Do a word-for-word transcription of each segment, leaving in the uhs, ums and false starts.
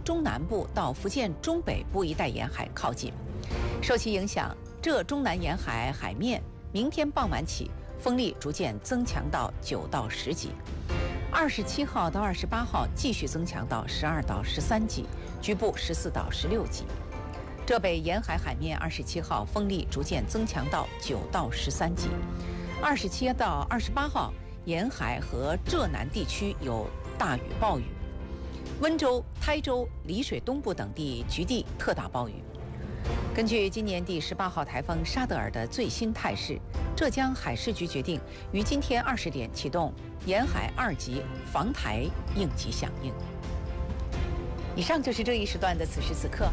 中南部到福建中北部一带沿海靠近。受其影响，浙中南沿海海面明天傍晚起风力逐渐增强到九到十级，二十七号到二十八号继续增强到十二到十三级，局部十四到十六级。浙北沿海海面二十七号风力逐渐增强到九到十三级，二十七到二十八号沿海和浙南地区有大雨暴雨，温州、台州、丽水东部等地局地特大暴雨。根据今年第十八号台风沙德尔的最新态势，浙江海事局决定于今天二十点启动沿海二级防台应急响应。以上就是这一时段的此时此刻。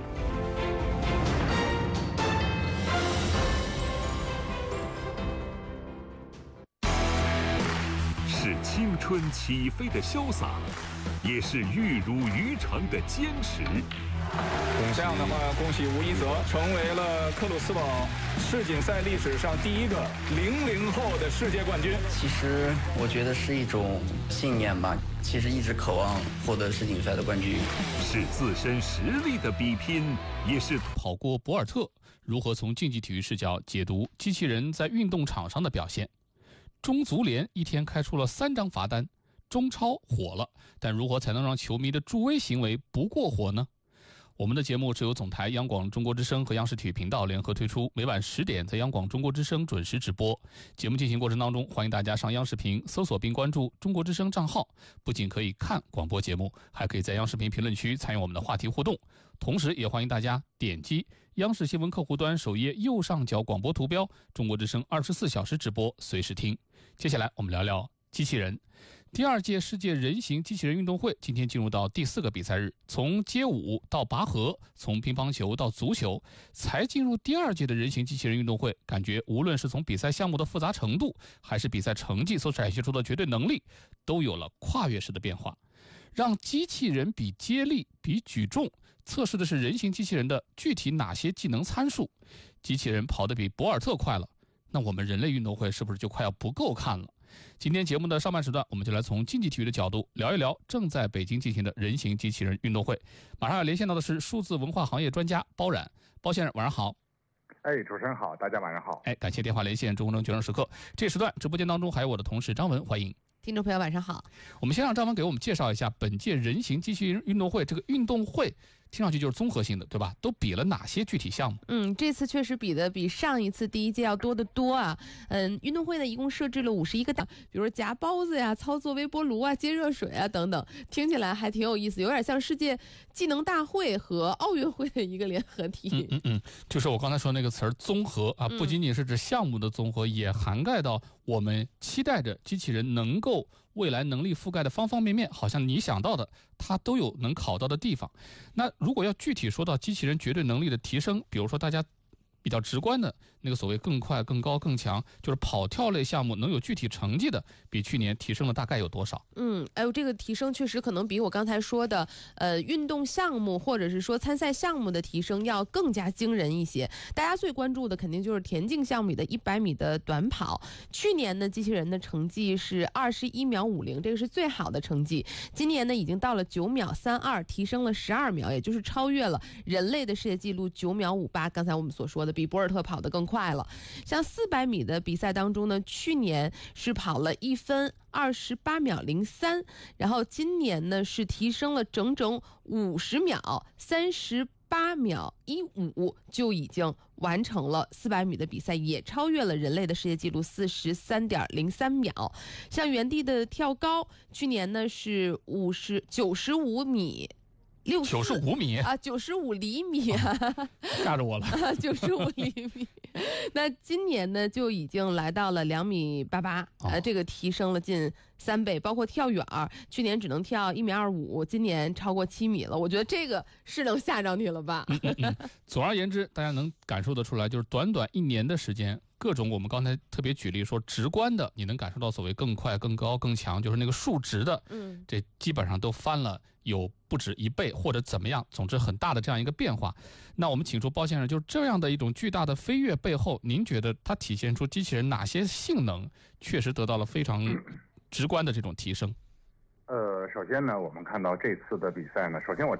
是青春起飞的潇洒，也是玉如渔场的坚持。 这样的话，恭喜吴一泽成为了克鲁斯堡世锦赛历史上第一个零零后的世界冠军。 其实我觉得是一种信念吧，其实一直渴望获得世锦赛的冠军。 是自身实力的比拼，也是跑过博尔特。如何从竞技体育视角解读机器人在运动场上的表现？中足联一天开出了三张罚单，中超火了，但如何才能让球迷的助威行为不过火呢？我们的节目是由总台央广中国之声和央视体育频道联合推出，每晚十点在央广中国之声准时直播。节目进行过程当中，欢迎大家上央视频搜索并关注中国之声账号，不仅可以看广播节目，还可以在央视频评论区参与我们的话题互动。同时也欢迎大家点击央视新闻客户端首页右上角广播图标，中国之声二十四小时直播，随时听。接下来我们聊聊机器人。第二届世界人形机器人运动会今天进入到第四个比赛日，从街舞到拔河，从乒乓球到足球，才进入第二届的人形机器人运动会，感觉无论是从比赛项目的复杂程度，还是比赛成绩所展现出的绝对能力，都有了跨越式的变化。让机器人比接力、比举重，测试的是人形机器人的具体哪些技能参数。机器人跑得比博尔特快了，那我们人类运动会是不是就快要不够看了？今天节目的上半时段，我们就来从竞技体育的角度聊一聊正在北京进行的人形机器人运动会。马上要连线到的是数字文化行业专家包冉，包先生晚上好。 哎，主持人好，大家晚上好。 哎，感谢电话连线中国能决胜时刻。这时段直播间当中还有我的同事张文，欢迎。 听众朋友晚上好。 我们先让张文给我们介绍一下本届人形机器人运动会。这个运动会听上去就是综合性的，对吧？都比了哪些具体项目？ 嗯，这次确实比的比上一次第一届要多得多啊。嗯，运动会呢一共设置了五十一个档，比如夹包子呀、操作微波炉啊、接热水啊等等，听起来还挺有意思，有点像世界技能大会和奥运会的一个联合体。 嗯嗯嗯，就是我刚才说那个词儿综合啊，不仅仅是指项目的综合，嗯、也涵盖到我们期待着机器人能够未来能力覆盖的方方面面，好像你想到的它都有能考到的地方。那如果要具体说到机器人绝对能力的提升，比如说大家比较直观的那个所谓更快、更高、更强，就是跑跳类项目能有具体成绩的，比去年提升了大概有多少？ 嗯，哎呦，这个提升确实可能比我刚才说的，呃，运动项目或者是说参赛项目的提升要更加惊人一些。大家最关注的肯定就是田径项目里的一百米的短跑。去年呢，机器人的成绩是二十一秒五零，这个是最好的成绩。今年呢，已经到了九秒三二，提升了十二秒，也就是超越了人类的世界纪录九秒五八。刚才我们所说的。比博尔特跑得更快了。像四百米的比赛当中呢，去年是跑了一分二十八秒零三，然后今年呢是提升了整整五十秒，三十八秒一五就已经完成了四百米的比赛，也超越了人类的世界纪录四十三点零三秒。像原地的跳高，去年呢是五十九十五米。六九十五米啊，九十五厘米啊， 吓着我了， 九十五厘米。那今年呢，就已经来到了两米八八，呃，这个提升了近三倍。包括跳远，去年只能跳一米二五，今年超过七米了。我觉得这个是能吓着你了吧？ 嗯嗯嗯、总而言之，大家能感受得出来，就是短短一年的时间。各种我们刚才特别举例说直观的，你能感受到所谓更快、更高、更强，就是那个数值的，嗯，这基本上都翻了有不止一倍或者怎么样，总之很大的这样一个变化。那我们请出包先生，就是这样的一种巨大的飞跃背后，您觉得它体现出机器人哪些性能确实得到了非常直观的这种提升？ 呃，首先呢，我们看到这次的比赛呢，首先我